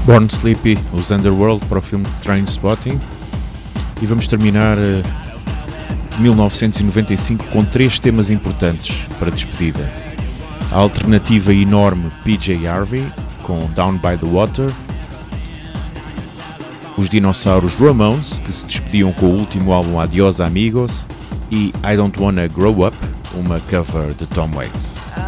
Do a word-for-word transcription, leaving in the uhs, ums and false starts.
Born Sleepy, os Underworld para o filme Trainspotting, e vamos terminar uh, mil novecentos e noventa e cinco com três temas importantes para despedida. A alternativa enorme P J Harvey com Down by the Water, os dinossauros Ramones, que se despediam com o último álbum Adiós Amigos, e I Don't Wanna Grow Up, uma cover de Tom Waits.